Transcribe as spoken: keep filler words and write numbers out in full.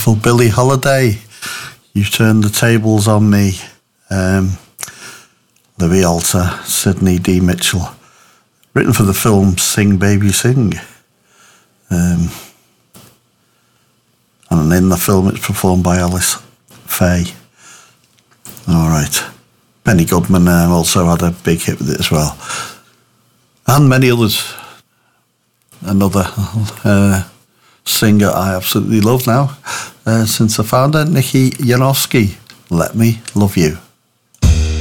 Little Billie Holiday, You Turned the Tables on Me. Um, Louis Alter, Sidney D. Mitchell. Written for the film Sing Baby Sing. Um, and in the film it's performed by Alice Faye. All right. Benny Goodman uh, also had a big hit with it as well. And many others. Another uh, singer I absolutely love now, uh, since I found her, Nikki Janowski. Let Me Love You.